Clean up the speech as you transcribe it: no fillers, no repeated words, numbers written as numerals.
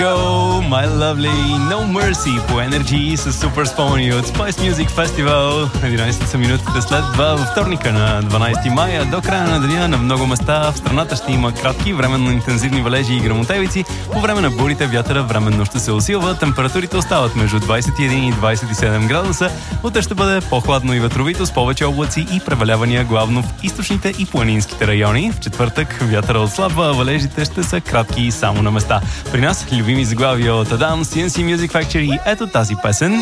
My Lovely No Mercy по Energy с Super Spony от Spice Music Festival. 11 са минутите след 2 във вторника на 12 мая. До края на деня на много места в страната ще има кратки, временно интензивни валежи и гръмотевици. По време на бурите вятъра временно ще се усилва. Температурите остават между 21 и 27 градуса. Утре ще бъде по-хладно и ветровито с повече облаци и превалявания главно в източните и планинските райони. В четвъртък вятъра отслабва, а валежите ще са кратки само на места. При нас любими заглавия от Адам, CNC Music Factory и ето тази песен.